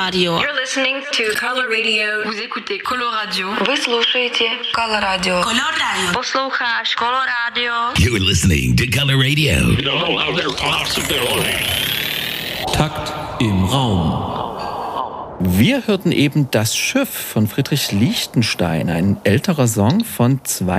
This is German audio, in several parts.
Radio. You're listening to Color Radio. Vous écoutez Color Radio. Вы слушаете Color Radio. Color Radio. Posloucháš Color Radio. You're listening to Color Radio. Takt im Raum. Wir hörten eben Das Schiff von Friedrich Lichtenstein, ein älterer Song von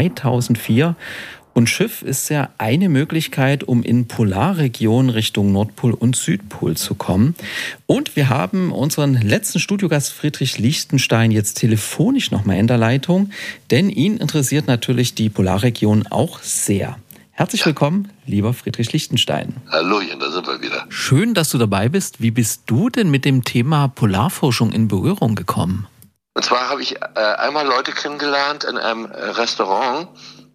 2004. Und Schiff ist ja eine Möglichkeit, um in Polarregionen Richtung Nordpol und Südpol zu kommen. Und wir haben unseren letzten Studiogast Friedrich Lichtenstein jetzt telefonisch nochmal in der Leitung, denn ihn interessiert natürlich die Polarregion auch sehr. Herzlich willkommen, lieber Friedrich Lichtenstein. Hallochen, da sind wir wieder. Schön, dass du dabei bist. Wie bist du denn mit dem Thema Polarforschung in Berührung gekommen? Und zwar habe ich einmal Leute kennengelernt in einem Restaurant.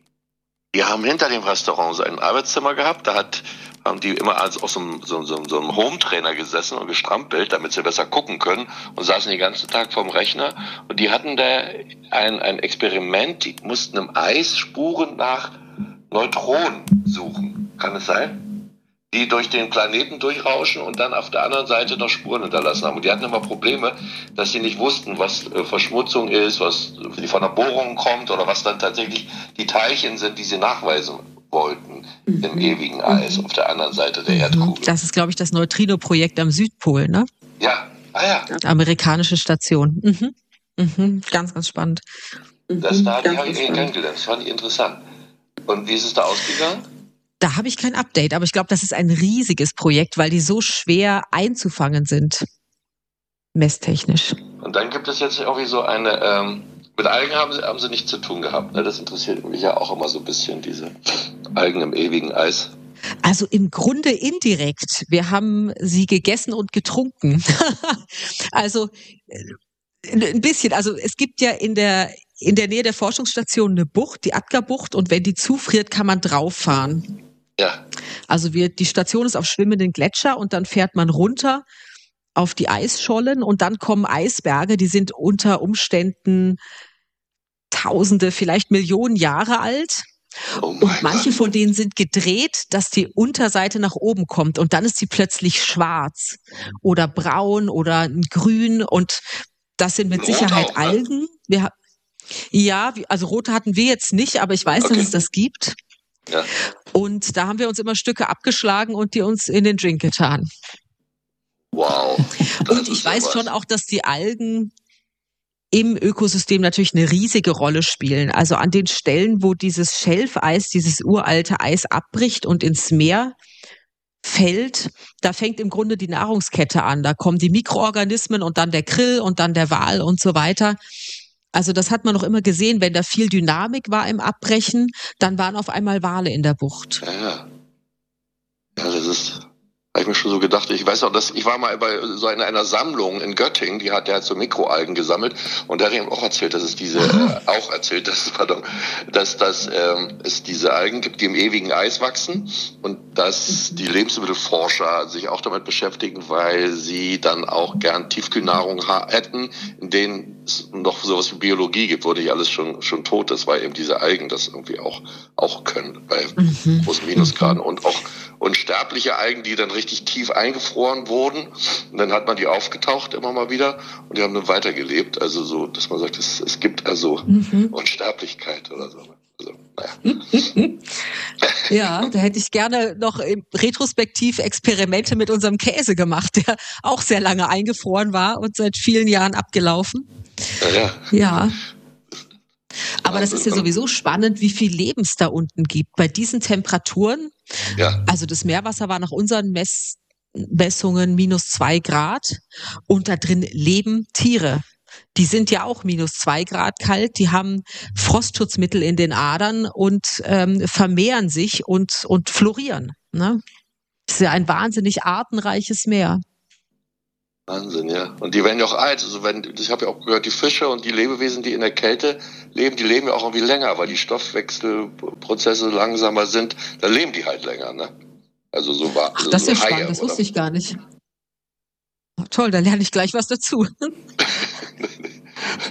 Die haben hinter dem Restaurant so ein Arbeitszimmer gehabt. Da haben die immer als auf so einem Home-Trainer gesessen und gestrampelt, damit sie besser gucken können, und saßen den ganzen Tag vorm Rechner. Und die hatten da ein Experiment. Die mussten im Eis Spuren nach Neutronen suchen. Kann es sein? Die durch den Planeten durchrauschen und dann auf der anderen Seite noch Spuren hinterlassen haben. Und die hatten immer Probleme, dass sie nicht wussten, was Verschmutzung ist, was von der Bohrung kommt oder was dann tatsächlich die Teilchen sind, die sie nachweisen wollten im ewigen Eis auf der anderen Seite der Erdkugel. Das ist, glaube ich, das Neutrino-Projekt am Südpol, ne? Ja, ja. Amerikanische Station. Ganz, ganz spannend. Da habe ich kennengelernt. Das fand ich interessant. Und wie ist es da ausgegangen? Da habe ich kein Update, aber ich glaube, das ist ein riesiges Projekt, weil die so schwer einzufangen sind, messtechnisch. Und dann gibt es jetzt irgendwie so eine, mit Algen haben sie nichts zu tun gehabt. Ne? Das interessiert mich ja auch immer so ein bisschen, diese Algen im ewigen Eis. Also im Grunde indirekt. Wir haben sie gegessen und getrunken. Also ein bisschen. Also es gibt ja in der Nähe der Forschungsstation eine Bucht, die Atka-Bucht, und wenn die zufriert, kann man drauf fahren. Ja. Also die Station ist auf schwimmenden Gletscher und dann fährt man runter auf die Eisschollen und dann kommen Eisberge, die sind unter Umständen Tausende, vielleicht Millionen Jahre alt. Und manche von denen sind gedreht, dass die Unterseite nach oben kommt und dann ist sie plötzlich schwarz oder braun oder grün, und das sind mit Sicherheit auch, ne? Algen. Also rote hatten wir jetzt nicht, aber ich weiß, dass es das gibt. Ja. Und da haben wir uns immer Stücke abgeschlagen und die uns in den Drink getan. Wow. Und ich weiß schon auch, dass die Algen im Ökosystem natürlich eine riesige Rolle spielen. Also an den Stellen, wo dieses Schelfeis, dieses uralte Eis abbricht und ins Meer fällt, da fängt im Grunde die Nahrungskette an. Da kommen die Mikroorganismen und dann der Krill und dann der Wal und so weiter. Also das hat man noch immer gesehen, wenn da viel Dynamik war im Abbrechen, dann waren auf einmal Wale in der Bucht. Ja, habe ich mir schon so gedacht. Ich weiß auch, ich war mal bei so einer Sammlung in Göttingen, der hat so Mikroalgen gesammelt, und der hat ihm auch erzählt, dass es es diese Algen gibt, die im ewigen Eis wachsen, und dass die Lebensmittelforscher sich auch damit beschäftigen, weil sie dann auch gern Tiefkühlnahrung hätten, in denen es noch sowas wie Biologie gibt, wo nicht alles schon tot ist, weil eben diese Algen das irgendwie auch können bei großen Minusgraden, und auch unsterbliche Algen, die dann richtig tief eingefroren wurden, und dann hat man die aufgetaucht immer mal wieder und die haben dann weitergelebt, also so, dass man sagt, es gibt also Unsterblichkeit oder so. Also, naja. Ja, da hätte ich gerne noch retrospektiv Experimente mit unserem Käse gemacht, der auch sehr lange eingefroren war und seit vielen Jahren abgelaufen. Ja. Aber das ist ja sowieso spannend, wie viel Leben es da unten gibt. Bei diesen Temperaturen, also das Meerwasser war nach unseren Messungen -2 Grad und da drin leben Tiere. Die sind ja auch -2 Grad kalt, die haben Frostschutzmittel in den Adern und vermehren sich und florieren. Ne? Das ist ja ein wahnsinnig artenreiches Meer. Wahnsinn, ja. Und die werden ja auch alt. Also ich habe ja auch gehört, die Fische und die Lebewesen, die in der Kälte leben, die leben ja auch irgendwie länger, weil die Stoffwechselprozesse langsamer sind. Da leben die halt länger, ne? Also so war. Ach, das ist ja spannend, das wusste ich gar nicht. Toll, da lerne ich gleich was dazu.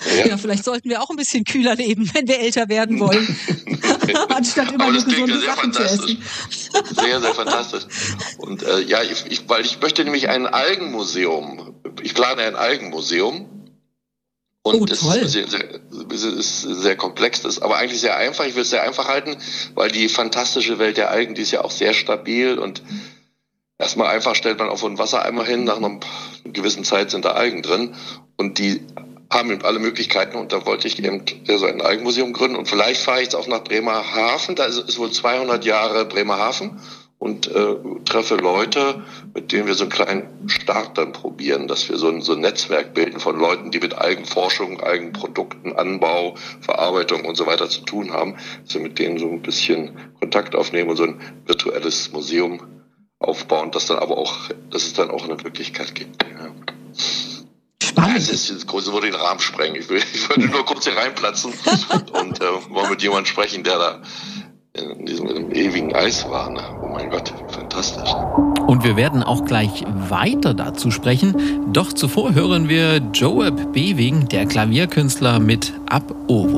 Ja, vielleicht sollten wir auch ein bisschen kühler leben, wenn wir älter werden wollen. Anstatt immer nur gesunde Sachen zu essen. Sehr, sehr fantastisch. Und weil ich möchte nämlich ein Algenmuseum. Ich plane ein Algenmuseum. Und es ist sehr komplex, das ist aber eigentlich sehr einfach. Ich will es sehr einfach halten, weil die fantastische Welt der Algen, die ist ja auch sehr stabil und erstmal einfach stellt man auf einen Wassereimer hin, nach einer gewissen Zeit sind da Algen drin und die haben eben alle Möglichkeiten und da wollte ich eben so ein Algenmuseum gründen und vielleicht fahre ich jetzt auch nach Bremerhaven, da ist wohl 200 Jahre Bremerhaven und treffe Leute, mit denen wir so einen kleinen Start dann probieren, dass wir so ein Netzwerk bilden von Leuten, die mit Algenforschung, Algenprodukten, Anbau, Verarbeitung und so weiter zu tun haben, dass wir mit denen so ein bisschen Kontakt aufnehmen und so ein virtuelles Museum aufbauen, dass es dann auch eine Wirklichkeit gibt. Ja. Spannend. Das würde den Rahmen sprengen. Ich würde nur kurz hier reinplatzen und mal mit jemandem sprechen, der da in diesem ewigen Eis war. Ne? Oh mein Gott, fantastisch. Und wir werden auch gleich weiter dazu sprechen. Doch zuvor hören wir Joab Bewing, der Klavierkünstler, mit Ab Ovo.